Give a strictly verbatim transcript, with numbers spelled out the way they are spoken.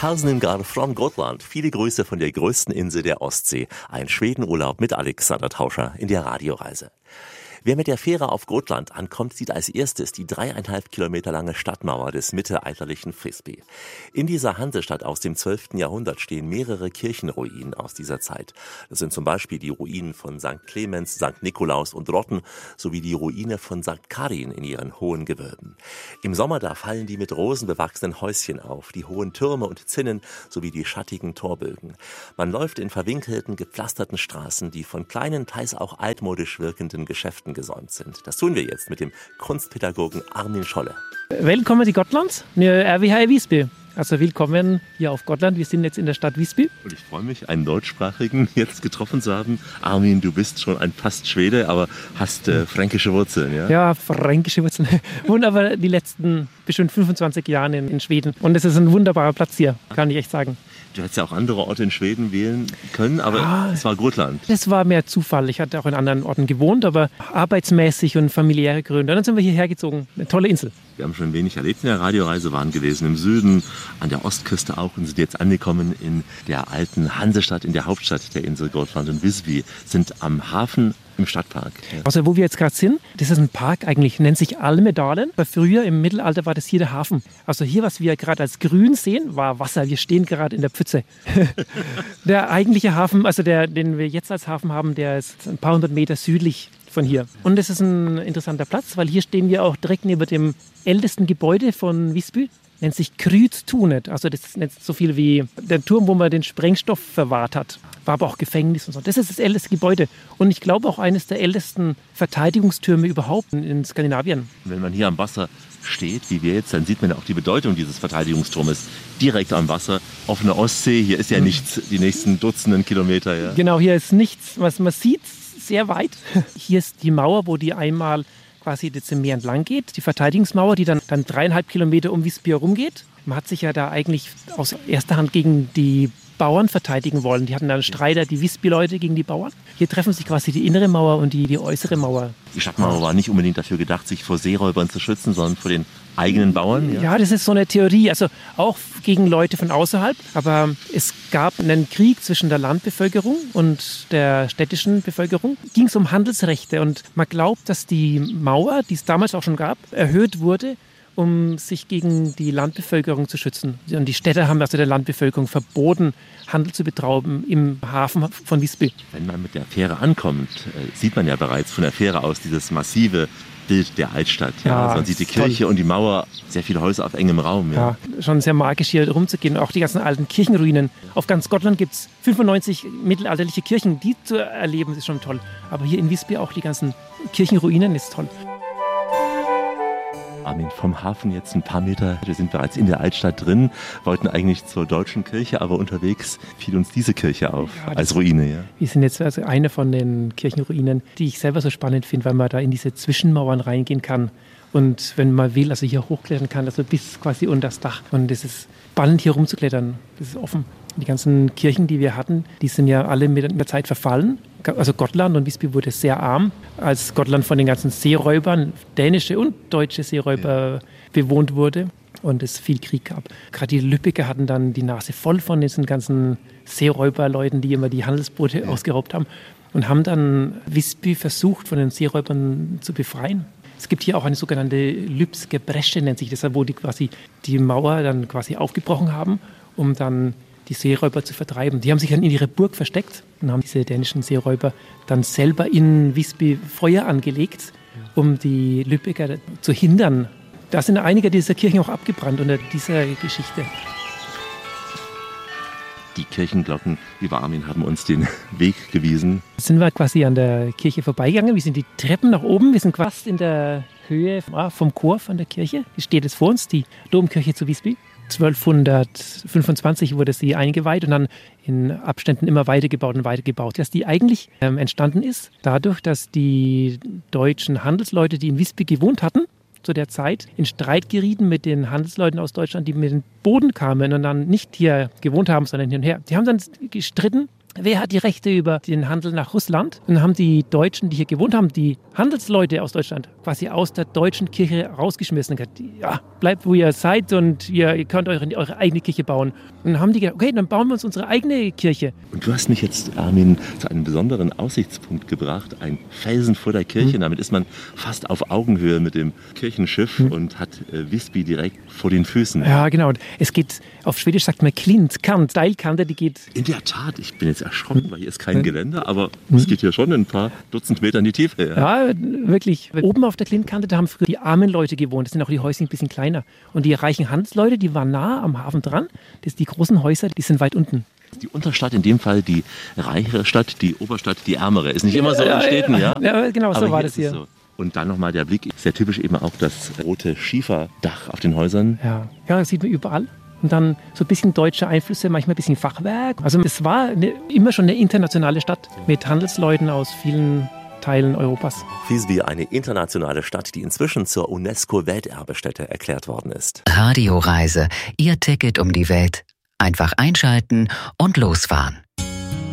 Halsningar from Gotland. Viele Grüße von der größten Insel der Ostsee. Ein Schwedenurlaub mit Alexander Tauscher in der Radioreise. Wer mit der Fähre auf Gotland ankommt, sieht als erstes die dreieinhalb Kilometer lange Stadtmauer des mittelalterlichen Visby. In dieser Hansestadt aus dem zwölften Jahrhundert stehen mehrere Kirchenruinen aus dieser Zeit. Das sind zum Beispiel die Ruinen von Sankt Clemens, Sankt Nikolaus und Rotten sowie die Ruine von Sankt Karin in ihren hohen Gewölben. Im Sommer da fallen die mit Rosen bewachsenen Häuschen auf, die hohen Türme und Zinnen sowie die schattigen Torbögen. Man läuft in verwinkelten, gepflasterten Straßen, die von kleinen, teils auch altmodisch wirkenden Geschäften gesäumt sind. Das tun wir jetzt mit dem Kunstpädagogen Armin Scholle. Willkommen in Gotland. Wir sind hier in Visby. Also willkommen hier auf Gotland. Wir sind jetzt in der Stadt Visby. Und ich freue mich, einen deutschsprachigen jetzt getroffen zu haben. Armin, du bist schon ein fast Schwede, aber hast äh, fränkische Wurzeln, ja? Ja, fränkische Wurzeln. Wunderbar, die letzten bestimmt fünfundzwanzig Jahre in, in Schweden. Und es ist ein wunderbarer Platz hier, kann ich echt sagen. Du hättest ja auch andere Orte in Schweden wählen können, aber ah, es war Gotland. Das war mehr Zufall. Ich hatte auch in anderen Orten gewohnt, aber arbeitsmäßig und familiäre Gründe. Und dann sind wir hierher gezogen. Eine tolle Insel. Wir haben schon wenig erlebt in der Radioreise, waren gewesen im Süden, an der Ostküste auch und sind jetzt angekommen in der alten Hansestadt, in der Hauptstadt der Insel Gotland und Visby, sind am Hafen im Stadtpark. Ja. Also wo wir jetzt gerade sind, das ist ein Park eigentlich, nennt sich Almedalen. Weil früher im Mittelalter war das hier der Hafen. Also hier, was wir gerade als grün sehen, war Wasser. Wir stehen gerade in der Pfütze. Der eigentliche Hafen, also der, den wir jetzt als Hafen haben, der ist ein paar hundert Meter südlich von hier. Und das ist ein interessanter Platz, weil hier stehen wir auch direkt neben dem ältesten Gebäude von Visby. Nennt sich Krydstunet. Also das nennt so viel wie der Turm, wo man den Sprengstoff verwahrt hat. War aber auch Gefängnis und so. Das ist das älteste Gebäude. Und ich glaube auch eines der ältesten Verteidigungstürme überhaupt in Skandinavien. Wenn man hier am Wasser steht, wie wir jetzt, dann sieht man auch die Bedeutung dieses Verteidigungsturmes. Direkt am Wasser, offene Ostsee. Hier ist ja nichts, die nächsten Dutzenden Kilometer. Ja. Genau, hier ist nichts, was man sieht, sehr weit. Hier ist die Mauer, wo die einmal quasi jetzt im Meer entlang geht, die Verteidigungsmauer, die dann, dann dreieinhalb Kilometer um Visby herumgeht. Man hat sich ja da eigentlich aus erster Hand gegen die Bauern verteidigen wollen. Die hatten dann Streiter, die Visby-Leute gegen die Bauern. Hier treffen sich quasi die innere Mauer und die, die äußere Mauer. Die Stadtmauer war nicht unbedingt dafür gedacht, sich vor Seeräubern zu schützen, sondern vor den eigenen Bauern. Ja, ja das ist so eine Theorie, also auch gegen Leute von außerhalb. Aber es gab einen Krieg zwischen der Landbevölkerung und der städtischen Bevölkerung. Ging es um Handelsrechte und man glaubt, dass die Mauer, die es damals auch schon gab, erhöht wurde, um sich gegen die Landbevölkerung zu schützen. Und die Städte haben also der Landbevölkerung verboten, Handel zu betreiben im Hafen von Visby. Wenn man mit der Fähre ankommt, sieht man ja bereits von der Fähre aus dieses massive Bild der Altstadt. Ja, ja, also man sieht die Kirche toll. Und die Mauer, sehr viele Häuser auf engem Raum. Ja. Ja, schon sehr magisch hier rumzugehen. Auch die ganzen alten Kirchenruinen. Auf ganz Gotland gibt es fünfundneunzig mittelalterliche Kirchen. Die zu erleben ist schon toll. Aber hier in Visby auch die ganzen Kirchenruinen ist toll. Armin, vom Hafen jetzt ein paar Meter. Wir sind bereits in der Altstadt drin, wollten eigentlich zur deutschen Kirche, aber unterwegs fiel uns diese Kirche auf, ja, als Ruine. Ja. Wir sind jetzt also eine von den Kirchenruinen, die ich selber so spannend finde, weil man da in diese Zwischenmauern reingehen kann. Und wenn man will, also hier hochklettern kann, also bis quasi unter das Dach. Und es ist spannend, hier rumzuklettern. Das ist offen. Die ganzen Kirchen, die wir hatten, die sind ja alle mit der Zeit verfallen. Also Gotland und Visby wurde sehr arm, als Gotland von den ganzen Seeräubern, dänische und deutsche Seeräuber, ja. bewohnt wurde und es viel Krieg gab. Gerade die Lübecker hatten dann die Nase voll von diesen ganzen Seeräuberleuten, die immer die Handelsboote ja. ausgeraubt haben und haben dann Visby versucht, von den Seeräubern zu befreien. Es gibt hier auch eine sogenannte Lübske Bresche, nennt sich das, wo die quasi die Mauer dann quasi aufgebrochen haben, um dann die Seeräuber zu vertreiben. Die haben sich dann in ihre Burg versteckt und haben diese dänischen Seeräuber dann selber in Visby Feuer angelegt, um die Lübecker zu hindern. Da sind einige dieser Kirchen auch abgebrannt unter dieser Geschichte. Die Kirchenglocken über Armin haben uns den Weg gewiesen. Jetzt sind wir quasi an der Kirche vorbeigegangen. Wir sind die Treppen nach oben. Wir sind fast in der Höhe vom Chor von der Kirche. Die steht jetzt vor uns, die Domkirche zu Visby. zwölfhundertfünfundzwanzig wurde sie eingeweiht und dann in Abständen immer weitergebaut und weitergebaut. Dass die eigentlich ähm, entstanden ist dadurch, dass die deutschen Handelsleute, die in Visby gewohnt hatten, zu der Zeit in Streit gerieten mit den Handelsleuten aus Deutschland, die mit dem Boden kamen und dann nicht hier gewohnt haben, sondern hin und her. Die haben dann gestritten wer hat die Rechte über den Handel nach Russland? Dann haben die Deutschen, die hier gewohnt haben, die Handelsleute aus Deutschland quasi aus der deutschen Kirche rausgeschmissen. Ja, bleibt, wo ihr seid und ihr, ihr könnt eure, eure eigene Kirche bauen. Und dann haben die gesagt, okay, dann bauen wir uns unsere eigene Kirche. Und du hast mich jetzt, Armin, zu einem besonderen Aussichtspunkt gebracht, ein Felsen vor der Kirche. Mhm. Damit ist man fast auf Augenhöhe mit dem Kirchenschiff mhm. und hat äh, Visby direkt vor den Füßen. Ja, genau. Es geht, auf Schwedisch sagt man Klint, Kant, Steilkante, die geht... In der Tat, ich bin jetzt erschrocken, weil hier ist kein Geländer, aber es geht hier schon ein paar Dutzend Meter in die Tiefe. Ja, ja wirklich. Oben auf der Klintkante, da haben früher die armen Leute gewohnt. Das sind auch die Häuschen ein bisschen kleiner. Und die reichen Handelsleute, die waren nah am Hafen dran. Das, die großen Häuser, die sind weit unten. Die Unterstadt, in dem Fall die reichere Stadt, die Oberstadt, die ärmere. Ist nicht immer so in Städten, ja? Ja, genau, so war das hier. So. Und dann nochmal der Blick, sehr typisch eben auch das rote Schieferdach auf den Häusern. Ja, ja, das sieht man überall. Und dann so ein bisschen deutsche Einflüsse, manchmal ein bisschen Fachwerk. Also es war eine, immer schon eine internationale Stadt mit Handelsleuten aus vielen Teilen Europas. Visby, eine internationale Stadt, die inzwischen zur UNESCO-Welterbestätte erklärt worden ist. Radioreise, Ihr Ticket um die Welt. Einfach einschalten und losfahren.